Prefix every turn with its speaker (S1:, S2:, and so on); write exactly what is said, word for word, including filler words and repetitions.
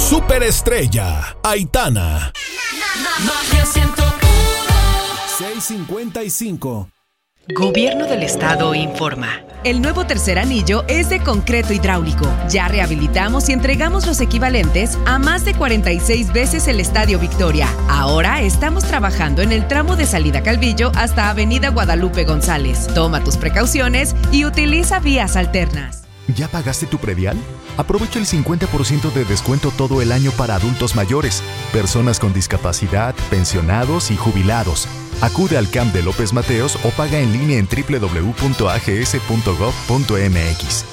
S1: Superestrella, Aitana.
S2: Maggia ciento uno.
S1: seis cincuenta y cinco.
S3: Gobierno del Estado informa. El nuevo tercer anillo es de concreto hidráulico. Ya rehabilitamos y entregamos los equivalentes a más de cuarenta y seis veces el Estadio Victoria. Ahora estamos trabajando en el tramo de Salida Calvillo hasta Avenida Guadalupe González. Toma tus precauciones y utiliza vías alternas.
S4: ¿Ya pagaste tu predial? Aprovecha el cincuenta por ciento de descuento todo el año para adultos mayores, personas con discapacidad, pensionados y jubilados. Acude al C A M de López Mateos o paga en línea en doble u doble u doble u punto a g s punto gov punto m x.